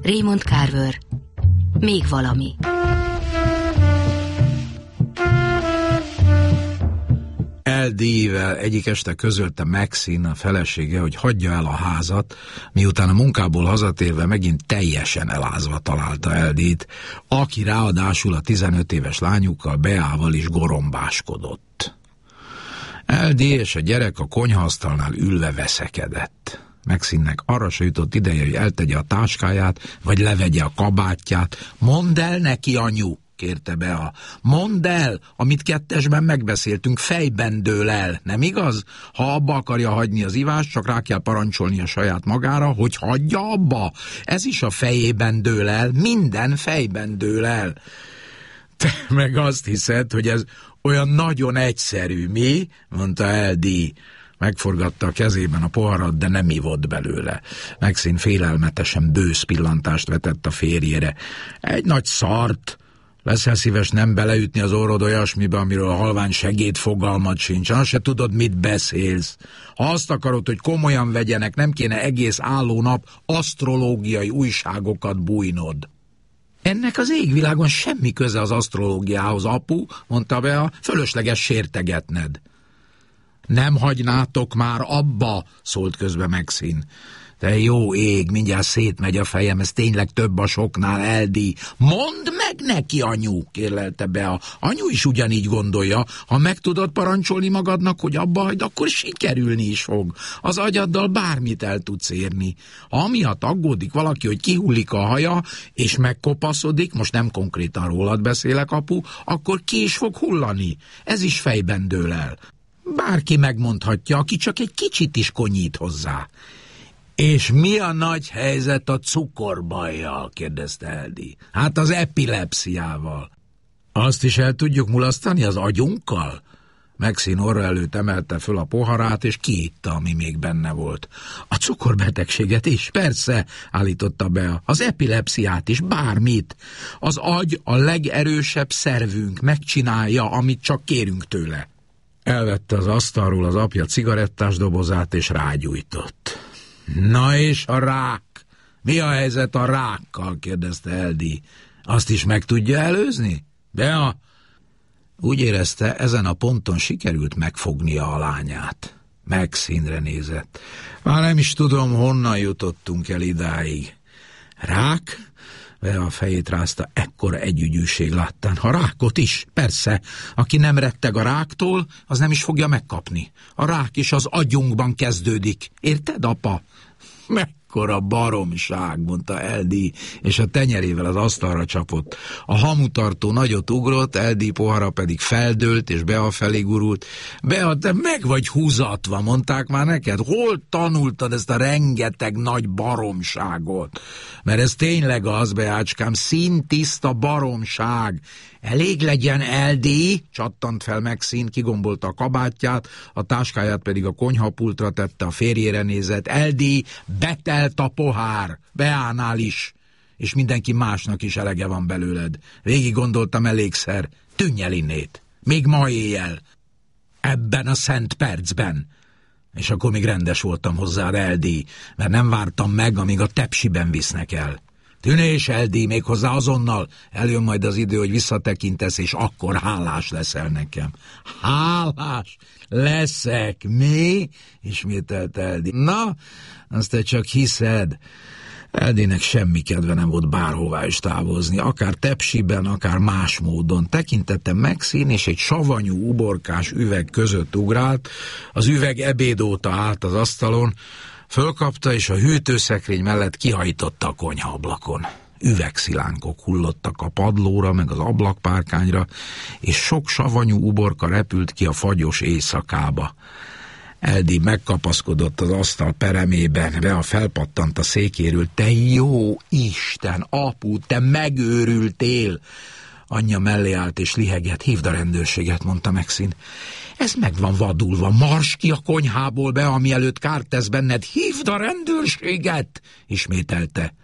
Raymond Carver. Még valami. LD-vel egyik este közölte Maxine, a felesége, hogy hagyja el a házat, miután a munkából hazatérve megint teljesen elázva találta LD-t, aki ráadásul a 15 éves lányukkal, Beával is gorombáskodott. LD és a gyerek a konyhaasztalnál ülve veszekedett. Maxine-nek arra se jutott ideje, hogy eltegye a táskáját, vagy levegye a kabátját. Mondd el neki, anyu, kérte Bea. Mondd el, amit kettesben megbeszéltünk, fejben dől el, nem igaz? Ha abba akarja hagyni az ivást, csak rá kell parancsolni a saját magára, hogy hagyja abba. Ez is a fejében dől el, minden fejben dől el. Te meg azt hiszed, hogy ez olyan nagyon egyszerű, mi? Mondta LD. Megforgatta a kezében a poharat, de nem ivott belőle. Maxine félelmetesen bősz pillantást vetett a férjére. Egy nagy szart. Leszel szíves nem beleütni az orrod olyasmibe, amiről a halvány segéd fogalmat sincs. Azt se tudod, mit beszélsz. Ha azt akarod, hogy komolyan vegyenek, nem kéne egész álló nap asztrológiai újságokat bújnod. Ennek az égvilágon semmi köze az asztrológiához, apu, mondta Bea, fölösleges sértegetned. Nem hagynátok már abba, szólt közbe Maxine. Te jó ég, mindjárt szétmegy a fejem, ez tényleg több a soknál, Eldi. Mondd meg neki, anyu, kérlelte Bea. Anyu is ugyanígy gondolja, ha meg tudod parancsolni magadnak, hogy abba hagyd, akkor sikerülni is fog. Az agyaddal bármit el tudsz érni. Ha amiatt aggódik valaki, hogy kihullik a haja, és megkopaszodik, most nem konkrétan rólad beszélek, apu, akkor ki is fog hullani. Ez is fejben dől el. Bárki megmondhatja, aki csak egy kicsit is konyít hozzá. És mi a nagy helyzet a cukorbajjal? kérdezte Eldi. Hát az epilepsziával. Azt is el tudjuk mulasztani az agyunkkal? Maxine orra előtt emelte föl a poharát, és kiitta, ami még benne volt. A cukorbetegséget is, persze, állította Bea. Az epilepsziát is, bármit. Az agy a legerősebb szervünk, megcsinálja, amit csak kérünk tőle. Elvette az asztalról az apja cigarettás dobozát, és rágyújtott. Na és a rák? Mi a helyzet a rákkal? kérdezte Eldi. Azt is meg tudja előzni? Bea? Úgy érezte, ezen a ponton sikerült megfognia a lányát. Maxine-re nézett. Már nem is tudom, honnan jutottunk el idáig. Rák? Bea a fejét rázta, ekkora együgyűség láttán. Ha rákot is, persze. Aki nem retteg a ráktól, az nem is fogja megkapni. A rák is az agyunkban kezdődik. Érted, apa? Mekkora baromság, mondta Eldi, és a tenyerével az asztalra csapott. A hamutartó nagyot ugrott, Eldi pohara pedig feldőlt, és Bea felé gurult. Bea, te meg vagy húzatva, mondták már neked? Hol tanultad ezt a rengeteg nagy baromságot? Mert ez tényleg az, Beácskám, színtiszta baromság. Elég legyen, Eldi, csattant fel Maxine, kigombolta a kabátját, a táskáját pedig a konyhapultra tette, a férjére nézett. Eldi, betelt a pohár, Beánál is, és mindenki másnak is elege van belőled. Végig gondoltam elégszer, tűnj el innét, még ma éjjel, ebben a szent percben. És akkor még rendes voltam hozzád, Eldi, mert nem vártam meg, amíg a tepsiben visznek el. Tűnés, Eldi, méghozzá azonnal. Eljön majd az idő, hogy visszatekintesz, és akkor hálás leszel nekem. Hálás leszek, mi? Ismételt Eldi. Na, azt te csak hiszed. Eldinek semmi kedve nem volt bárhová is távozni, akár tepsiben, akár más módon. Tekintette Maxine, és egy savanyú, uborkás üveg között ugrált, az üveg ebéd óta állt az asztalon, fölkapta, és a hűtőszekrény mellett kihajtotta a konyhaablakon. Üvegszilánkok hullottak a padlóra, meg az ablakpárkányra, és sok savanyú uborka repült ki a fagyos éjszakába. Eldi megkapaszkodott az asztal peremében, Bea felpattant a székéről. Te jó Isten, apu, te megőrültél! Anyja mellé állt és lihegett. Hívd a rendőrséget, mondta Maxine. Ez meg van vadulva, marss ki a konyhából, Bea, mielőtt kárt tesz benned. Hívd a rendőrséget! Ismételte.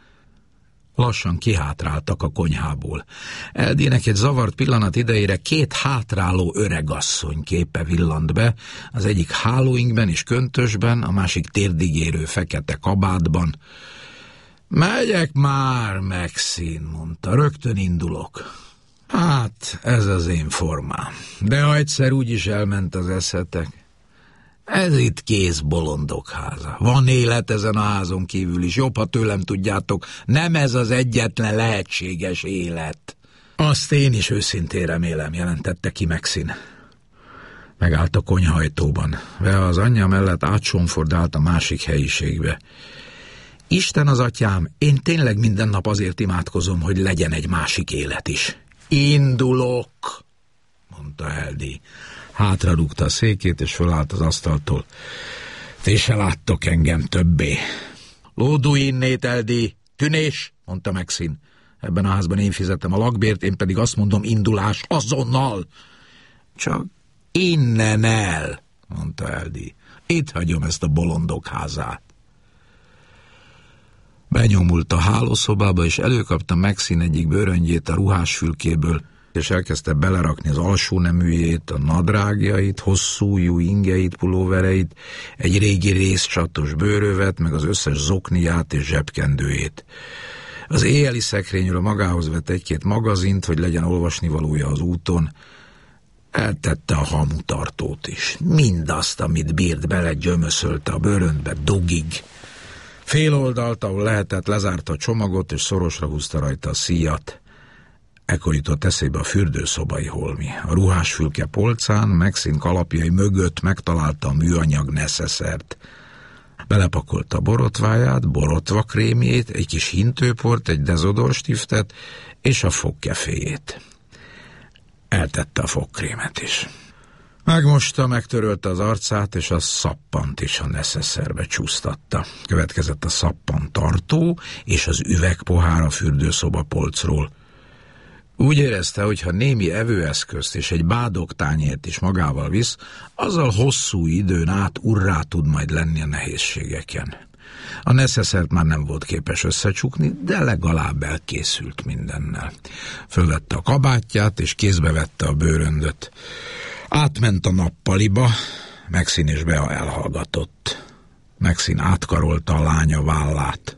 Lassan kihátráltak a konyhából. Eldének egy zavart pillanat idejére két hátráló öregasszony képe villant be, az egyik hálóingben és köntösben, a másik térdigérő fekete kabátban. Megyek már, Maxine, mondta, rögtön indulok. Hát, ez az én formám. De ha egyszer úgyis elment az eszetek. Ez itt kész bolondok háza. Van élet ezen a házon kívül is. Jobb, ha tőlem tudjátok, nem ez az egyetlen lehetséges élet. Azt én is őszintén remélem, jelentette ki Maxine. Megállt a konyhajtóban. Bea az anyja mellett átsomfordált a másik helyiségbe. Isten az atyám, én tényleg minden nap azért imádkozom, hogy legyen egy másik élet is. Indulok, mondta Eldie. Hátrarúgta a székét, és fölállt az asztaltól. Ti se láttok engem többé. Lódulj innét, Eldie. Tűnés, mondta Maxine. Ebben a házban én fizetem a lakbért, én pedig azt mondom, indulás azonnal. Csak innen el, mondta Eldie. Itt hagyom ezt a bolondok házát. Benyomult a hálószobába, és előkapta Maxine egyik bőröngyét a ruhásfülkéből, és elkezdte belerakni az alsó neműjét, a nadrágjait, hosszú ujjú ingeit, pulóvereit, egy régi részcsatos bőrövet, meg az összes zokniát és zsebkendőjét. Az éjjeli szekrényről magához vett egy-két magazint, hogy legyen olvasnivalója az úton. Eltette a hamutartót is. Mindazt, amit bírt, belegyömöszölte a bőröntbe dugig. Fél oldalt, ahol lehetett, lezárta a csomagot, és szorosra húzta rajta a szíjat. Ekkor jutott eszébe a fürdőszobai holmi. A ruhásfülke polcán, Maxine kalapjai mögött megtalálta a műanyag neszeszert. Belepakolta a borotváját, borotvakrémjét, egy kis hintőport, egy dezodorstiftet és a fogkeféjét. Eltette a fogkrémet is. Megmosta, megtörölte az arcát, és a szappant is a neszeszerbe csúsztatta. Következett a szappantartó és az üvegpohár a fürdőszoba polcról. Úgy érezte, hogy ha némi evőeszközt és egy bádogtányért is magával visz, azzal hosszú időn át urrá tud majd lenni a nehézségeken. A neszeszert már nem volt képes összecsukni, de legalább elkészült mindennel. Fölvette a kabátját, és kézbe vette a bőröndöt. Átment a nappaliba, Maxine és Bea elhallgatott. Maxine átkarolta a lánya vállát.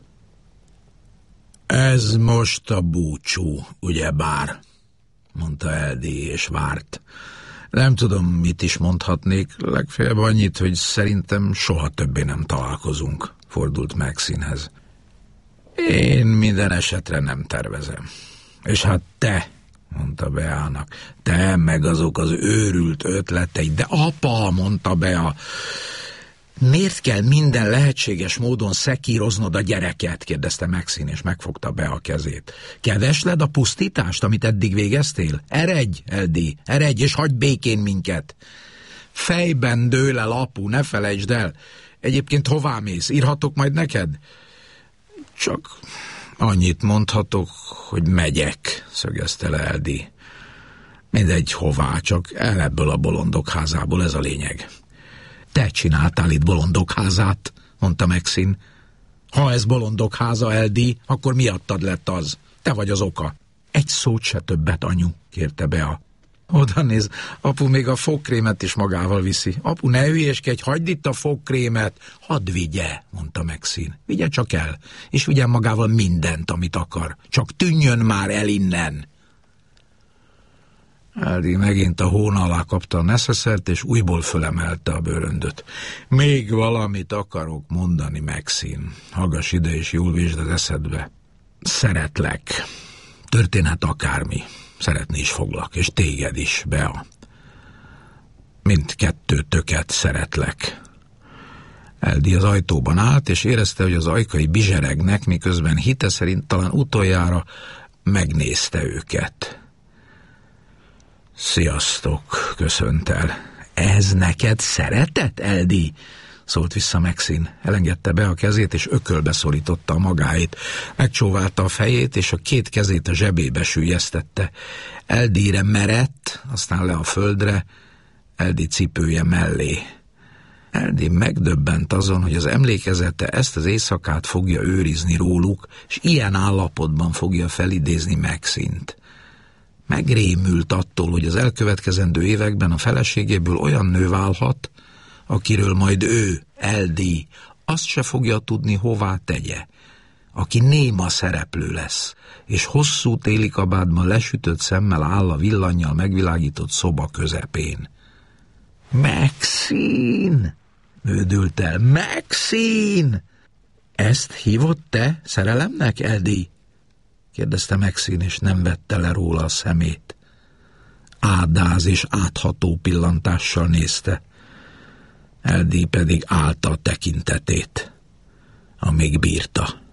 Ez most a búcsú, ugyebár, mondta Eldie, és várt. Nem tudom, mit is mondhatnék, legfeljebb annyit, hogy szerintem soha többé nem találkozunk, fordult Maxinehez. Én minden esetre nem tervezem. És hát te, mondta Beának, te meg azok az őrült ötleteid, de apa, mondta Bea, miért kell minden lehetséges módon szekíroznod a gyereket? Kérdezte Maxine, és megfogta Bea kezét. Kevesled a pusztítást, amit eddig végeztél? Eredj, Eldie, eredj, és hagyj békén minket. Fejben dől el, apu, ne felejtsd el. Egyébként hová mész? Írhatok majd neked? Csak annyit mondhatok, hogy megyek, szögezte le Eldie. Mindegy hová, csak el ebből a bolondok házából, ez a lényeg. Te csináltál itt bolondok házát, mondta Maxine. Ha ez bolondok háza, Eldie, akkor miattad lett az? Te vagy az oka. Egy szót se többet, anyu, kérte Bea. Oda néz, apu még a fogkrémet is magával viszi. Apu, ne hülyéskedj, hagyd itt a fogkrémet. Hadd vigye, mondta Maxine. Vigye csak el, és vigyen magával mindent, amit akar. Csak tűnjön már el innen. Eldie megint a hóna alá kapta a neszeszert, és újból fölemelte a bőröndöt. Még valamit akarok mondani, Maxine. Hallgass ide, és jól vésd az eszedbe. Szeretlek. Történhet akármi. Szeretni is foglak, és téged is, Bea. Mindkettőtöket szeretlek. Eldie az ajtóban állt, és érezte, hogy az ajkai bizseregnek, miközben hite szerint talán utoljára megnézte őket. Sziasztok, köszönt el. Ez neked szeretet, Eldie? Szólt vissza Maxine. Elengedte be a kezét, és ökölbe szorította a magáit. Megcsóválta a fejét, és a két kezét a zsebébe süllyesztette. Eldie-re merett, aztán le a földre, Eldie cipője mellé. Eldie megdöbbent azon, hogy az emlékezete ezt az éjszakát fogja őrizni róluk, és ilyen állapotban fogja felidézni Maxine-t. Megrémült attól, hogy az elkövetkezendő években a feleségéből olyan nő válhat, akiről majd ő, Eldie, azt se fogja tudni, hová tegye. aki néma szereplő lesz, és hosszú téli kabátban lesütött szemmel áll a villannyal megvilágított szoba közepén. Maxine! Nődült el. Maxine! Ezt hívod te szerelemnek, Eddie? Kérdezte Maxine, és nem vette le róla a szemét. Ádáz és átható pillantással nézte. Eddie pedig állta a tekintetét, amíg bírta.